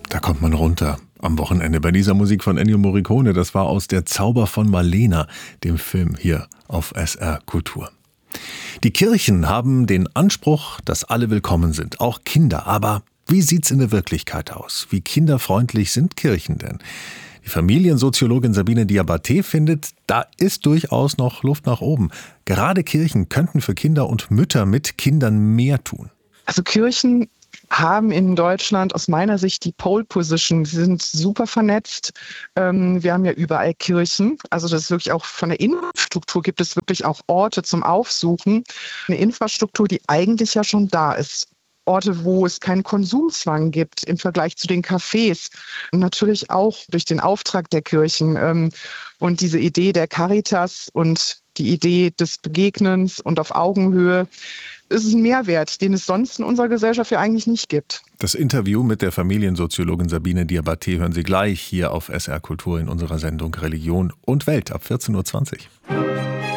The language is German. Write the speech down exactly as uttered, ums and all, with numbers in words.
Da kommt man runter am Wochenende bei dieser Musik von Ennio Morricone. Das war aus Der Zauber von Malena, dem Film hier auf S R Kultur. Die Kirchen haben den Anspruch, dass alle willkommen sind, auch Kinder. Aber wie sieht's in der Wirklichkeit aus? Wie kinderfreundlich sind Kirchen denn? Die Familiensoziologin Sabine Diabaté findet, da ist durchaus noch Luft nach oben. Gerade Kirchen könnten für Kinder und Mütter mit Kindern mehr tun. Also Kirchen haben in Deutschland aus meiner Sicht die Pole Position. Sie sind super vernetzt. Ähm, wir haben ja überall Kirchen. Also das ist wirklich auch von der Infrastruktur gibt es wirklich auch Orte zum Aufsuchen. Eine Infrastruktur, die eigentlich ja schon da ist. Orte, wo es keinen Konsumzwang gibt im Vergleich zu den Cafés. Und natürlich auch durch den Auftrag der Kirchen ähm, und diese Idee der Caritas und die Idee des Begegnens und auf Augenhöhe. Es ist ein Mehrwert, den es sonst in unserer Gesellschaft ja eigentlich nicht gibt. Das Interview mit der Familiensoziologin Sabine Diabaté hören Sie gleich hier auf S R Kultur in unserer Sendung Religion und Welt ab vierzehn Uhr zwanzig.